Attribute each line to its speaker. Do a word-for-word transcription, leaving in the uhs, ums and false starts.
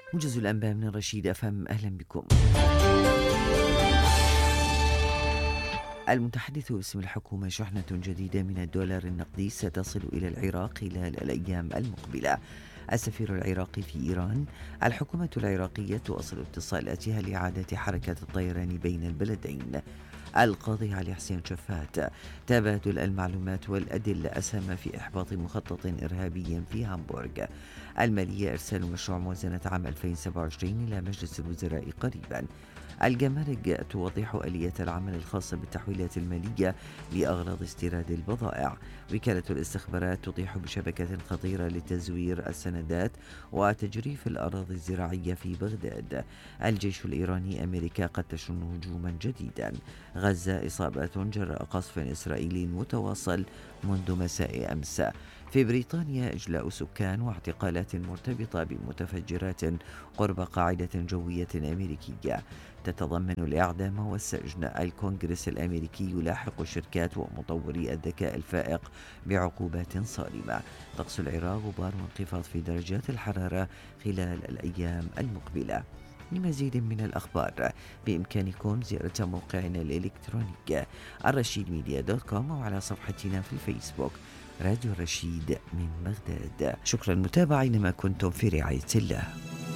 Speaker 1: موجز الأنباء من رشيد أفهم، أهلا بكم. المتحدث باسم الحكومة: شحنة جديدة من الدولار النقدي ستصل إلى العراق خلال الأيام المقبلة. السفير العراقي في إيران: الحكومة العراقية تواصل اتصالاتها لإعادة حركة الطيران بين البلدين. القاضي علي حسين شفات: تبادل المعلومات والأدلة أسهم في إحباط مخطط إرهابي في هامبورغ. المالية: إرسال مشروع موازنة عام ألفين وسبعة وعشرين إلى مجلس الوزراء قريبا. الجمارك توضح آلية العمل الخاصة بالتحويلات المالية لأغراض استيراد البضائع. وكالة الاستخبارات تطيح بشبكة خطيرة لتزوير السندات وتجريف الأراضي الزراعية في بغداد. الجيش الإيراني: أمريكا قد تشن هجوما جديدا. غزة: إصابات جراء قصف إسرائيلي متواصل منذ مساء أمس. في بريطانيا: إجلاء سكان واعتقالات مرتبطة بمتفجرات قرب قاعدة جوية أمريكية تتضمن الإعدام والسجن. الكونغرس الأمريكي يلاحق شركات ومطوري الذكاء الفائق بعقوبات صارمة. طقس العراق: غبار وانخفاض في درجات الحرارة خلال الأيام المقبلة. لمزيد من الأخبار بإمكانكم زيارة موقعنا الإلكتروني الرشيد ميديا دوت كوم أو على صفحتنا في الفيسبوك راديو رشيد من بغداد. شكرا متابعين، ما كنتم في رعاية الله.